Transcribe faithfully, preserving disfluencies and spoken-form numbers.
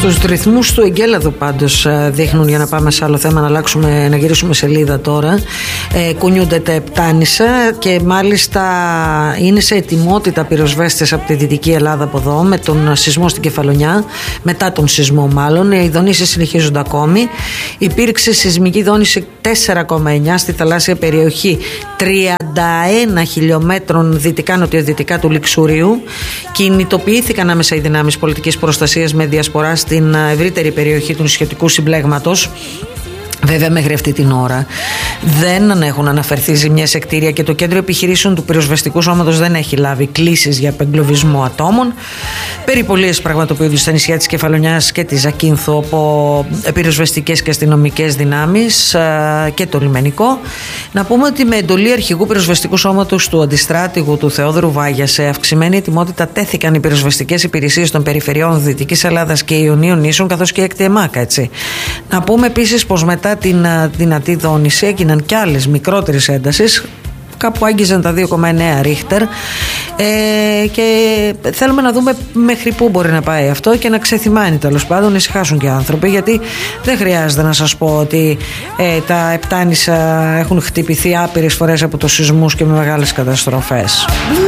Στους ρυθμούς του εγκέλαδου πάντως δείχνουν, για να πάμε σε άλλο θέμα, να αλλάξουμε, να γυρίσουμε σελίδα τώρα. Ε, κουνιούνται τα Επτάνησα και μάλιστα είναι σε ετοιμότητα πυροσβέστες από τη Δυτική Ελλάδα από εδώ, με τον σεισμό στην Κεφαλονιά, μετά τον σεισμό μάλλον. Οι δονήσεις συνεχίζονται ακόμη. Υπήρξε σεισμική δόνηση τέσσερα κόμμα εννιά στη θαλάσσια περιοχή τριάντα ένα χιλιόμετρων δυτικά-νοτιοδυτικά του Λιξουρίου. Κινητοποιήθηκαν άμεσα οι δυνάμεις πολιτικής προστασίας με διασπορά στην ευρύτερη περιοχή του νησιωτικού συμπλέγματος. Βέβαια, μέχρι αυτή την ώρα δεν έχουν αναφερθεί ζημιές σε κτίρια και το κέντρο επιχειρήσεων του πυροσβεστικού σώματος δεν έχει λάβει κλήσεις για απεγκλωβισμό ατόμων. Περιπολίες πραγματοποιούνται στα νησιά της Κεφαλονιάς και της Ζακίνθου από πυροσβεστικές και αστυνομικές δυνάμεις και το λιμενικό. Να πούμε ότι με εντολή αρχηγού πυροσβεστικού σώματος του αντιστράτηγου του Θεόδωρου Βάγια, σε αυξημένη ετοιμότητα τέθηκαν οι πυροσβεστικές υπηρεσίες των περιφερειών Δυτικής Ελλάδας και Ιωνίων νήσων, καθώς και έκτη ΕΜΑΚΑ, έτσι. Να πούμε επίσης πως μετά την δυνατή δόνηση έγιναν κι άλλες μικρότερες έντασης, κάπου άγγιζαν τα δύο κόμμα εννέα ρίχτερ, ε, και θέλουμε να δούμε μέχρι πού μπορεί να πάει αυτό και να ξεθυμάνει, τέλος πάντων, να ησυχάσουν και οι άνθρωποι, γιατί δεν χρειάζεται να σας πω ότι ε, τα Επτάνησα έχουν χτυπηθεί άπειρες φορές από τους σεισμούς και με μεγάλες καταστροφές.